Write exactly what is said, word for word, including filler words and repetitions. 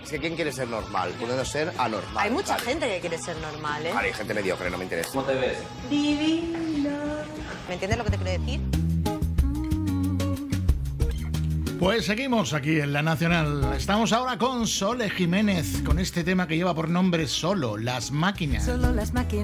Es que ¿quién quiere ser normal? Pudiendo ser anormal. Hay mucha vale. gente que quiere ser normal, ¿eh? Vale, hay gente mediocre, no me interesa. ¿Cómo te ves? Divina. ¿Me entiendes lo que te quiero decir? Pues seguimos aquí en La Nacional. Estamos ahora con Sole Jiménez, con este tema que lleva por nombre Solo, Las Máquinas. Solo las máquinas